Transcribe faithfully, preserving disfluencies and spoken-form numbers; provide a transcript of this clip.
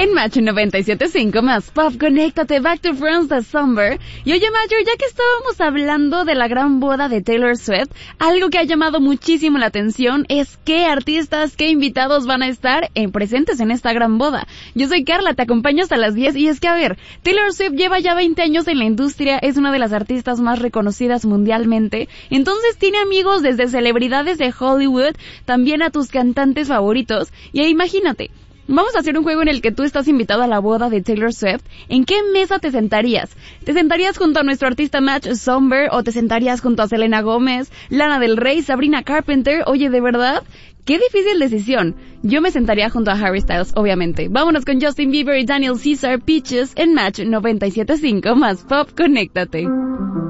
En Match noventa y siete punto cinco más Pop, conéctate, Back to Friends de Summer. Y oye, Major, ya que estábamos hablando de la gran boda de Taylor Swift, algo que ha llamado muchísimo la atención es qué artistas, qué invitados van a estar en presentes en esta gran boda. Yo soy Carla, te acompaño hasta las diez y es que, a ver, Taylor Swift lleva ya veinte años en la industria, es una de las artistas más reconocidas mundialmente, entonces tiene amigos desde celebridades de Hollywood, también a tus cantantes favoritos, y ahí imagínate, vamos a hacer un juego en el que tú estás invitado a la boda de Taylor Swift. ¿En qué mesa te sentarías? ¿Te sentarías junto a nuestro artista Match Summer o te sentarías junto a Selena Gómez, Lana del Rey, Sabrina Carpenter? Oye, ¿de verdad? ¡Qué difícil decisión! Yo me sentaría junto a Harry Styles, obviamente. Vámonos con Justin Bieber y Daniel Caesar, Peaches, en Match noventa y siete punto cinco más Pop, conéctate.